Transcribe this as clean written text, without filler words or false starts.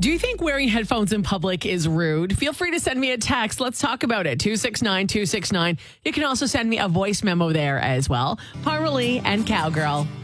Do you think wearing headphones in public is rude? Feel free to send me a text. Let's talk about it. 269-269. You can also send me a voice memo there as well. Parmalee and Cowgirl.